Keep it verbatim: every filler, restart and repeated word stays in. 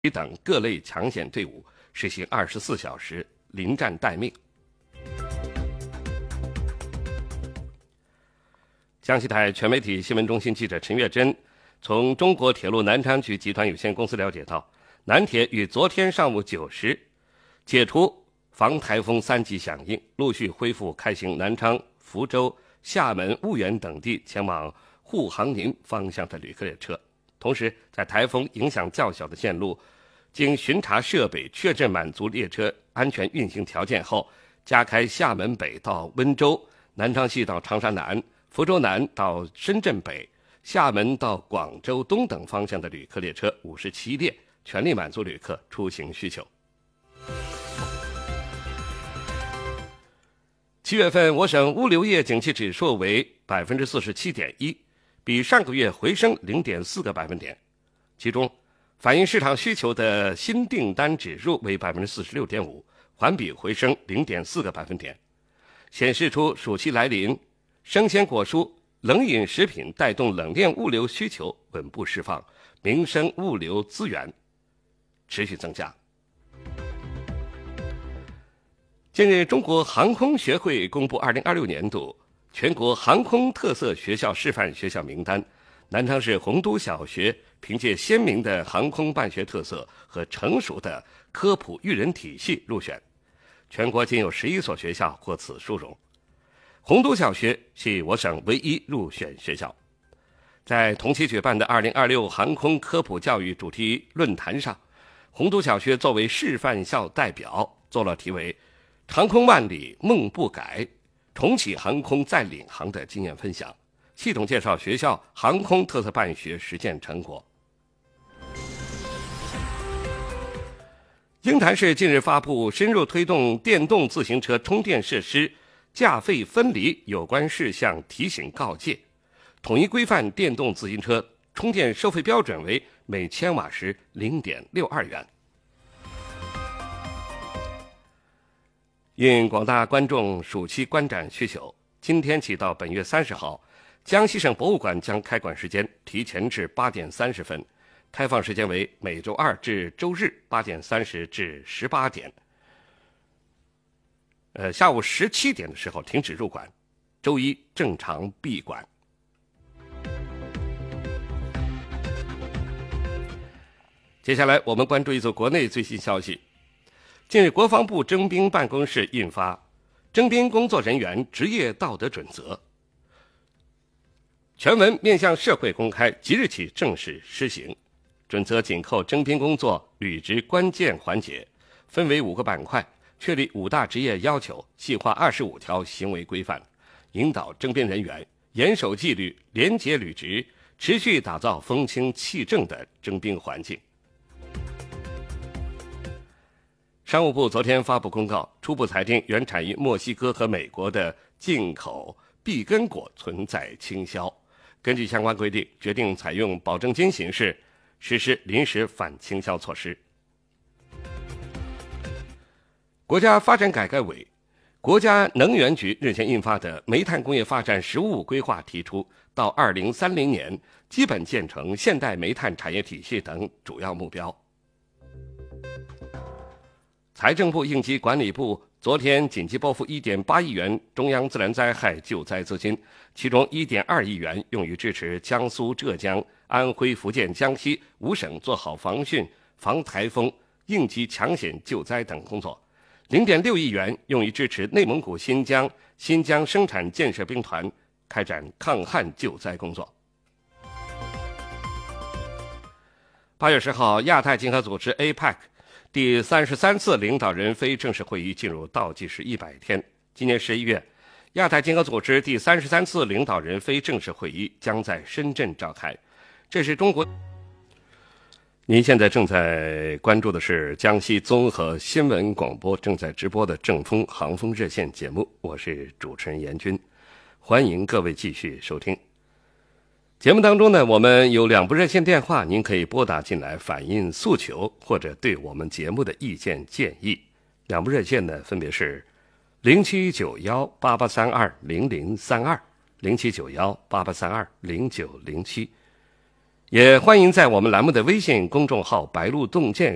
等各类抢险队伍实行二十四小时临战待命。江西台全媒体新闻中心记者陈月珍从中国铁路南昌局集团有限公司了解到，南铁于昨天上午九时解除防台风三级响应，陆续恢复开行南昌、福州、厦门、婺源等地前往沪杭宁方向的旅客列车。同时，在台风影响较小的线路，经巡查设备确认满足列车安全运行条件后，加开厦门北到温州、南昌西到长沙南、福州南到深圳北、厦门到广州东等方向的旅客列车五十七列，全力满足旅客出行需求。七月份，我省物流业景气指数为百分之四十七点一，比上个月回升零点四个百分点。其中，反映市场需求的新订单指数为百分之四十六点五，环比回升零点四个百分点，显示出暑期来临，生鲜果蔬、冷饮食品带动冷链物流需求稳步释放，民生物流资源持续增加。近日，中国航空学会公布二零二六年度全国航空特色学校示范学校名单，南昌市洪都小学凭借鲜明的航空办学特色和成熟的科普育人体系入选，全国仅有十一所学校获此殊荣。洪都小学是我省唯一入选学校。在同期举办的二零二六航空科普教育主题论坛上，洪都小学作为示范校代表，做了题为航空万里梦不改，重启航空再领航的经验分享，系统介绍学校航空特色办学实践成果。鹰潭市近日发布深入推动电动自行车充电设施价费分离有关事项提醒告诫，统一规范电动自行车充电收费标准为每千瓦时 零点六二元。应广大观众暑期观展需求，今天起到本月三十号，江西省博物馆将开馆时间提前至八点三十分，开放时间为每周二至周日八点三十至十八点。呃，下午十七点的时候停止入馆，周一正常闭馆。接下来我们关注一组国内最新消息。近日，国防部征兵办公室印发《征兵工作人员职业道德准则》，全文面向社会公开，即日起正式施行。准则紧扣征兵工作履职关键环节，分为五个板块，确立五大职业要求，细化二十五条行为规范，引导征兵人员严守纪律、廉洁履职，持续打造风清气正的征兵环境。商务部昨天发布公告，初步裁定原产于墨西哥和美国的进口碧根果存在倾销，根据相关规定，决定采用保证金形式实施临时反倾销措施。国家发展改革委、国家能源局日前印发的《煤炭工业发展“十五五”规划》提出，到二零三零年基本建成现代煤炭产业体系等主要目标。财政部应急管理部昨天紧急拨付 一点八亿元中央自然灾害救灾资金，其中 一点二亿元用于支持江苏、浙江、安徽、福建、江西五省做好防汛、防台风、应急抢险救灾等工作， 零点六亿元用于支持内蒙古、新疆、新疆生产建设兵团开展抗旱救灾工作。八月十号，亚太经合组织 A P E C第三十三次领导人非正式会议进入倒计时一百天。今年十一月，亚太经合组织第三十三次领导人非正式会议将在深圳召开。这是中国。您现在正在关注的是江西综合新闻广播正在直播的正风航风热线节目，我是主持人严军，欢迎各位继续收听。节目当中呢，我们有两部热线电话，您可以拨打进来反映诉求或者对我们节目的意见建议。两部热线呢，分别是零七九幺八八三二零零三二、零七九幺八八三二零九零七。也欢迎在我们栏目的微信公众号“白鹿洞见”